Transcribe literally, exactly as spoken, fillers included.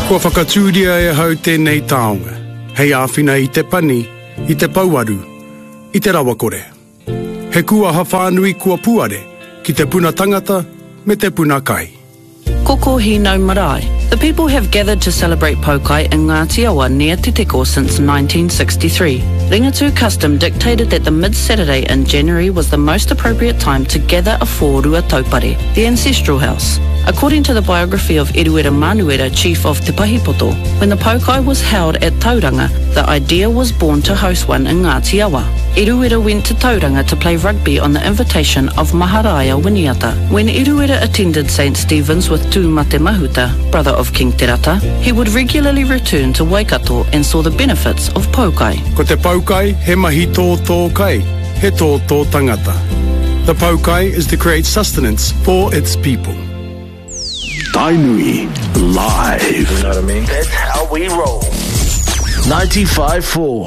Kua whakatūria e hau tēnei taonga. Hei āwhina i te pani, i te pauaru, i te rawakore. He kua hawhanui kua puare, ki te puna tangata, me te puna kai. Koko hino marae. The people have gathered to celebrate Pokai in Ngāti Awa near Te Teko since nineteen sixty-three. Ringatu custom dictated that the mid-Saturday in January was the most appropriate time to gather a Fōrua Taupare, the ancestral house. According to the biography of Eruera Manuera, chief of Te Pahipoto, when the Pokai was held at Tauranga, the idea was born to host one in Ngāti Awa. Eruera went to Tauranga to play rugby on the invitation of Maharaja Winiata. When Eruera attended Saint Stephen's with Tū Mate Mahuta, brother of King Te Rata, he would regularly return to Waikato and saw the benefits of Pokai. Ko te Pokai, he mahi tō tō kai, he tō tō tangata. The Pokai is to create sustenance for its people. Tainui live. You know what I mean? That's how we roll. ninety-five point four